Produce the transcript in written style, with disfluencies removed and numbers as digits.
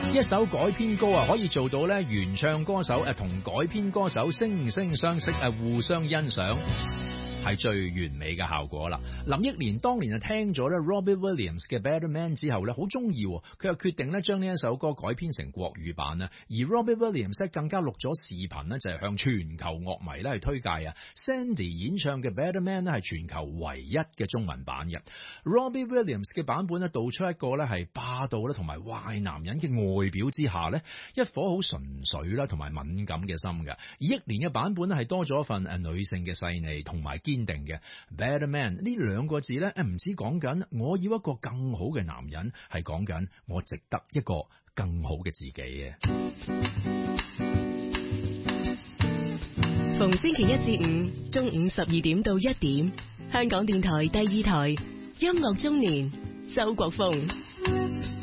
一首改編歌啊，可以做到咧原唱歌手同改編歌手惺惺相惜互相欣賞，係最完美嘅效果啦。林憶蓮當年就聽咗咧 Robbie Williams 嘅 Better Man 之後咧，好中意，佢又決定咧將呢一首歌改編成國語版啦。而 Robbie Williams 更加錄咗視頻咧，就係向全球樂迷咧去推介啊。Sandy 演唱嘅 Better Man 咧係全球唯一嘅中文版嘅。Robbie Williams 嘅版本咧，道出一個咧係霸道咧同埋壞男人嘅外表之下咧，一顆好純粹啦同埋敏感嘅心嘅。而憶蓮嘅版本咧係多咗一份女性嘅細膩同埋堅定嘅。Better Man 呢兩個字咧，唔止講緊我要一個更好嘅男人，係講緊我值得一個更好嘅自己嘅。 逢星期一至五中午12點到1點，香港電台第2台音樂中年，周國峰。